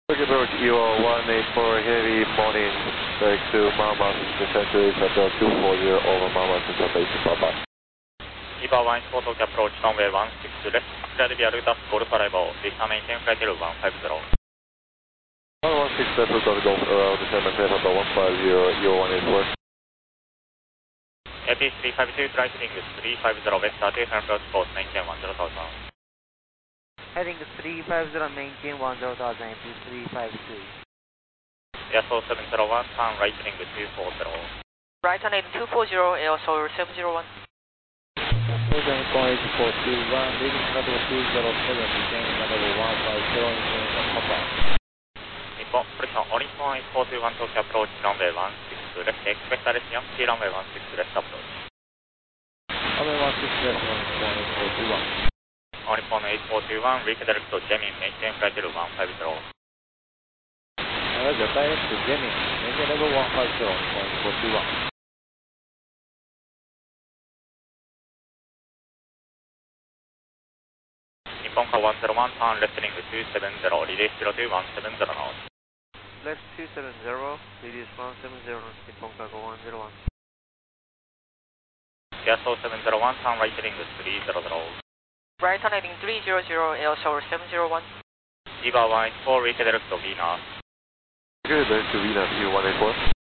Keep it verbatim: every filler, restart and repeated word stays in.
Tokyo approach E O one eight four heavy morning, direct to Mama, descent is at two forty over Mama, descent base, bye bye. E V A one eight four Tokyo approach runway one six left, clear the Viaduct Golf arrival, descend maintain flight level one five zero. one one six left, Golf around descend maintain at one five zero, E O one eight four. A P three five two, flight heading three five zero west, thirty approach course, maintain one zero thousand. Heading three five zero, maintain one zero thousand, A P three five two. A S O seven zero one, turn right heading two four zero. Right on eight two four zero, A S O seven zero one. seven eight four two one, leading level two zero seven, descending level one five zero, information Papa. Nippon, Prison, Orismon eight four two one Tokyo approach runway one six left, expect direct Yankee runway one six left approach. Runway one six left, one eight four two one. Nippon eight four two one, redirect to Gemini, maintain flight level one five zero. Roger, direct to Gemini, maintain level one five zero, one eight four two one. Nippon car one zero one, turn left heading two seven zero, release zero two one seven zero knots. Left two seven zero, radius one seven zero, Nippon Cargo one zero one. A S O seven zero one, turn right heading three zero zero. Right on heading three zero zero, A S O seven zero one. E V A one eight four, redirect to Venus. Okay, direct to Venus, E O one eight four.